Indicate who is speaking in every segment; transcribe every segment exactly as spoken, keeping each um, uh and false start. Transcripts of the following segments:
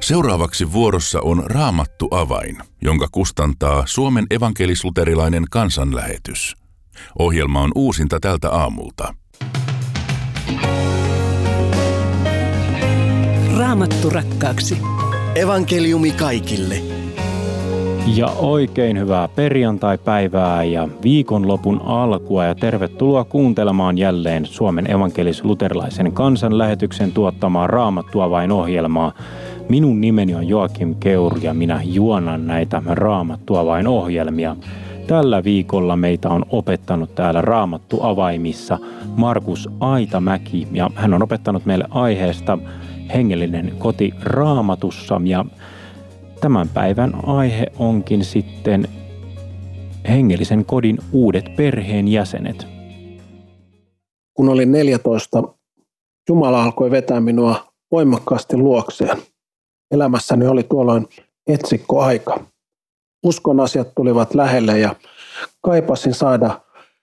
Speaker 1: Seuraavaksi vuorossa on Raamattu avain, jonka kustantaa Suomen evankelis-luterilainen kansanlähetys. Ohjelma on uusinta tältä aamulta.
Speaker 2: Raamattu rakkaaksi.
Speaker 3: Evankeliumi kaikille.
Speaker 4: Ja oikein hyvää perjantai-päivää ja viikonlopun alkua ja tervetuloa kuuntelemaan jälleen Suomen evankelis-luterilaisen kansanlähetyksen tuottamaa Raamattu avain -ohjelmaa. Minun nimeni on Joakim Keuru ja minä juonan näitä Raamattu avain -ohjelmia. Tällä viikolla meitä on opettanut täällä Raamattu avaimissa Markus Aitamäki ja hän on opettanut meille aiheesta hengellinen koti Raamatussa ja tämän päivän aihe onkin sitten hengellisen kodin uudet perheenjäsenet.
Speaker 5: Kun olin neljätoista, Jumala alkoi vetää minua voimakkaasti luokseen. Elämässäni oli tuolloin etsikkoaika. Uskon asiat tulivat lähelle ja kaipasin saada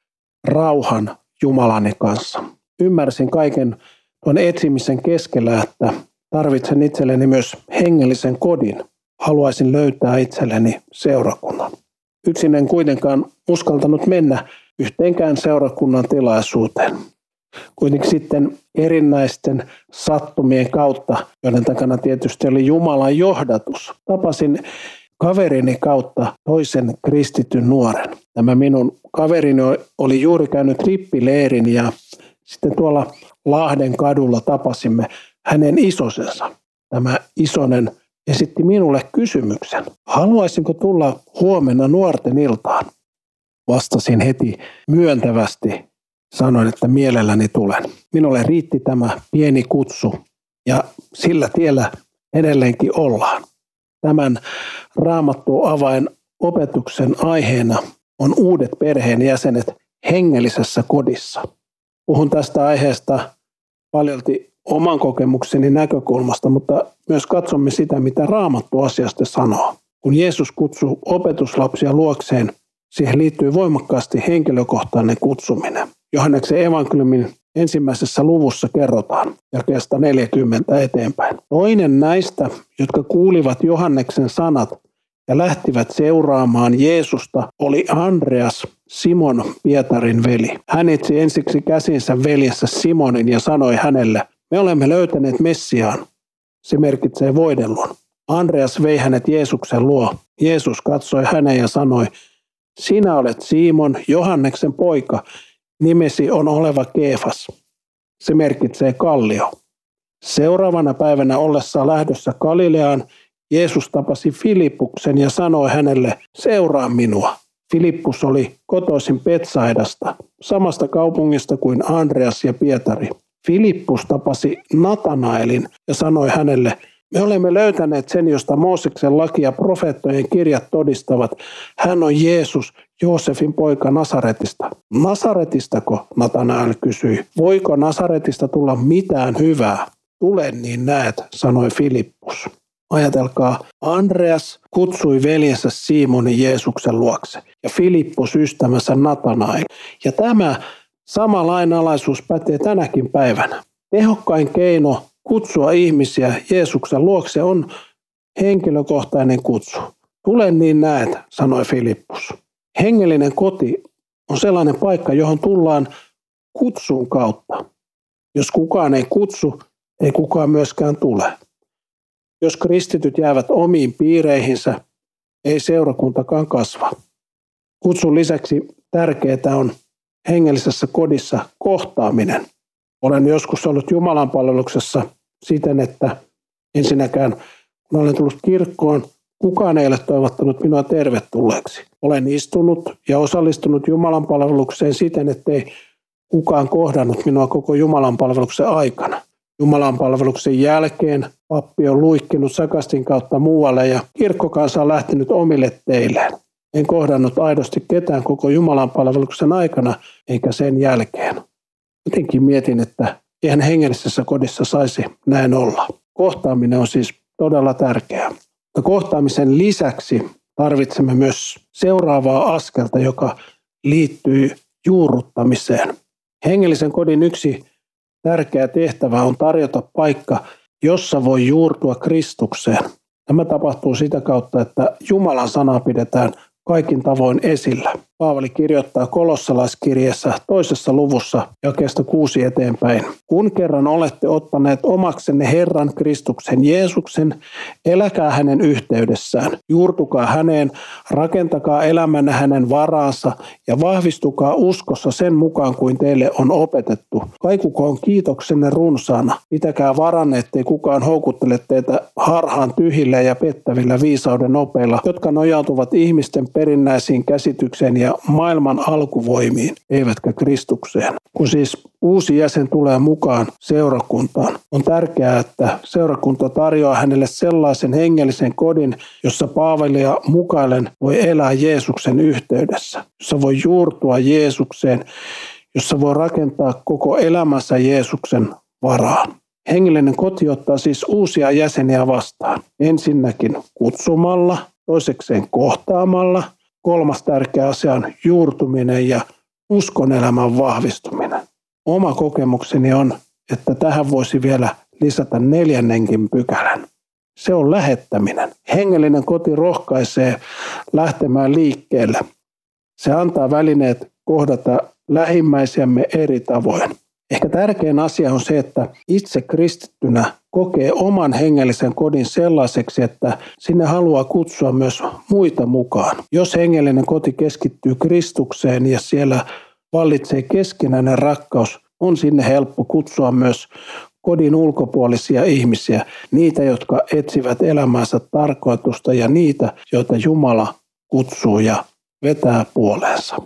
Speaker 5: rauhan Jumalani kanssa. Ymmärsin kaiken tuon etsimisen keskellä, että tarvitsen itselleni myös hengellisen kodin. Haluaisin löytää itselleni seurakunnan. Yksin en kuitenkaan uskaltanut mennä yhteenkään seurakunnan tilaisuuteen. Kuitenkin sitten erinäisten sattumien kautta, joiden takana tietysti oli Jumalan johdatus, tapasin kaverini kautta toisen kristityn nuoren. Tämä minun kaverini oli juuri käynyt rippileirin ja sitten tuolla Lahden kadulla tapasimme hänen isosensa. Tämä isonen esitti minulle kysymyksen. Haluaisinko tulla huomenna nuorten iltaan? Vastasin heti myöntävästi. Sanoin, että mielelläni tulen. Minulle riitti tämä pieni kutsu ja sillä tiellä edelleenkin ollaan. Tämän Raamattu avain opetuksen aiheena on uudet perheenjäsenet hengellisessä kodissa. Puhun tästä aiheesta paljolti oman kokemukseni näkökulmasta, mutta myös katsomme sitä, mitä Raamattu asiasta sanoo. Kun Jeesus kutsuu opetuslapsia luokseen, siihen liittyy voimakkaasti henkilökohtainen kutsuminen. Johanneksen evankeliumin ensimmäisessä luvussa kerrotaan jakeesta neljäkymmentä eteenpäin. Toinen näistä, jotka kuulivat Johanneksen sanat ja lähtivät seuraamaan Jeesusta, oli Andreas, Simon Pietarin veli. Hän etsi ensiksi käsinsä veljessä Simonin ja sanoi hänelle, me olemme löytäneet Messiaan. Se merkitsee voidellun. Andreas vei hänet Jeesuksen luo. Jeesus katsoi hänen ja sanoi, sinä olet Simon, Johanneksen poika, nimesi on oleva Keefas. Se merkitsee kallio. Seuraavana päivänä ollessaan lähdössä Galileaan, Jeesus tapasi Filippuksen ja sanoi hänelle, seuraa minua. Filippus oli kotoisin Betsaidasta, samasta kaupungista kuin Andreas ja Pietari. Filippus tapasi Natanaelin ja sanoi hänelle, me olemme löytäneet sen, josta Mooseksen laki ja profeettojen kirjat todistavat. Hän on Jeesus, Joosefin poika Nasaretista. Nasaretistako, Natanael kysyi. Voiko Nasaretista tulla mitään hyvää? Tule niin näet, sanoi Filippus. Ajatelkaa, Andreas kutsui veljensä Simonin Jeesuksen luokse ja Filippus ystävänsä Natanael. Ja tämä sama lainalaisuus pätee tänäkin päivänä. Tehokkain keino kutsua ihmisiä Jeesuksen luokse on henkilökohtainen kutsu. Tule niin näet, sanoi Filippus. Hengellinen koti on sellainen paikka, johon tullaan kutsun kautta. Jos kukaan ei kutsu, ei kukaan myöskään tule. Jos kristityt jäävät omiin piireihinsä, ei seurakuntakaan kasva. Kutsun lisäksi tärkeää on hengellisessä kodissa kohtaaminen. Olen joskus ollut Jumalan palveluksessa siten, että ensinnäkään kun olen tullut kirkkoon, kukaan ei ole toivottanut minua tervetulleeksi. Olen istunut ja osallistunut Jumalan palvelukseen siten, ettei kukaan kohdannut minua koko Jumalan palveluksen aikana. Jumalan palveluksen jälkeen pappi on luikkinut sakastin kautta muualle ja kirkkokansa on lähtenyt omille teilleen. En kohdannut aidosti ketään koko Jumalan palveluksen aikana eikä sen jälkeen. Jotenkin mietin, että eihän hengellisessä kodissa saisi näin olla. Kohtaaminen on siis todella tärkeää. Mutta kohtaamisen lisäksi tarvitsemme myös seuraavaa askelta, joka liittyy juurruttamiseen. Hengellisen kodin yksi tärkeä tehtävä on tarjota paikka jossa voi juurtua Kristukseen. Tämä tapahtuu sitä kautta, että Jumalan sanaa pidetään kaikin tavoin esillä. Paavali kirjoittaa kolossalaiskirjeessä toisessa luvussa jakeesta kuusi eteenpäin. Kun kerran olette ottaneet omaksenne Herran Kristuksen Jeesuksen, eläkää hänen yhteydessään. Juurtukaa häneen, rakentakaa elämänne hänen varaansa ja vahvistukaa uskossa sen mukaan kuin teille on opetettu. Kaikukoon kiitoksenne runsaana. Pitäkää varanne, ettei kukaan houkuttele teitä harhaan tyhjillä ja pettävillä viisauden opeilla, jotka nojautuvat ihmisten perinnäisiin käsitykseen ja maailman alkuvoimiin, eivätkä Kristukseen. Kun siis uusi jäsen tulee mukaan seurakuntaan, on tärkeää, että seurakunta tarjoaa hänelle sellaisen hengellisen kodin, jossa Paavalia mukaillen voi elää Jeesuksen yhteydessä, jossa voi juurtua Jeesukseen, jossa voi rakentaa koko elämänsä Jeesuksen varaan. Hengellinen koti ottaa siis uusia jäseniä vastaan. Ensinnäkin kutsumalla, toisekseen kohtaamalla, kolmas tärkeä asia on juurtuminen ja uskon elämän vahvistuminen. Oma kokemukseni on, että tähän voisi vielä lisätä neljännenkin pykälän. Se on lähettäminen. Hengellinen koti rohkaisee lähtemään liikkeelle. Se antaa välineet kohdata lähimmäisiämme eri tavoin. Ehkä tärkein asia on se, että itse kristittynä kokee oman hengellisen kodin sellaiseksi, että sinne haluaa kutsua myös muita mukaan. Jos hengellinen koti keskittyy Kristukseen ja siellä vallitsee keskinäinen rakkaus, on sinne helppo kutsua myös kodin ulkopuolisia ihmisiä, niitä, jotka etsivät elämänsä tarkoitusta ja niitä, joita Jumala kutsuu ja vetää puoleensa.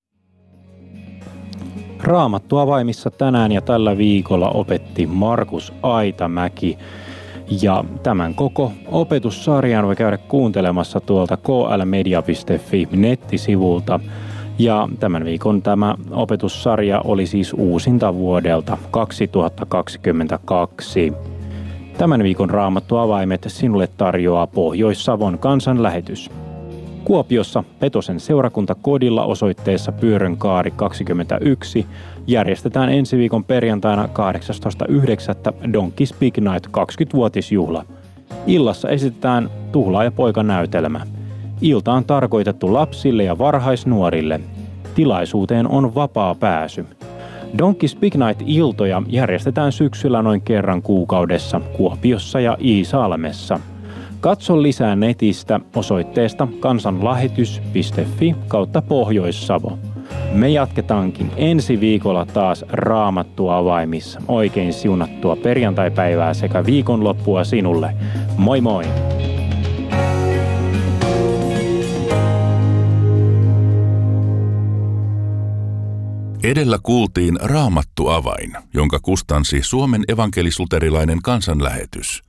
Speaker 4: Raamattu avaimissa tänään ja tällä viikolla opetti Markus Aitamäki. Ja tämän koko opetussarjan voi käydä kuuntelemassa tuolta k l media piste f i nettisivulta. Ja tämän viikon tämä opetussarja oli siis uusinta vuodelta kaksituhattakaksikymmentäkaksi. Tämän viikon Raamattu avaimet sinulle tarjoaa Pohjois-Savon kansanlähetys. Kuopiossa Petosen seurakuntakodilla osoitteessa Pyörönkaari kaksikymmentäyksi järjestetään ensi viikon perjantaina kahdeksastoista yhdeksättä Donkey Speak Night kaksikymmenvuotisjuhla. Illassa esitetään Tuhlaaja-poika-näytelmä. Ilta on tarkoitettu lapsille ja varhaisnuorille. Tilaisuuteen on vapaa pääsy. Donkey Speak Night-iltoja järjestetään syksyllä noin kerran kuukaudessa Kuopiossa ja Iisalmessa. Katso lisää netistä osoitteesta kansanlähetys piste f i kautta Pohjois-Savo. Me jatketaankin ensi viikolla taas Raamattu avaimissa. Oikein siunattua perjantaipäivää sekä viikonloppua sinulle. Moi moi!
Speaker 1: Edellä kuultiin Raamattu avain, jonka kustansi Suomen evankelis-luterilainen kansanlähetys.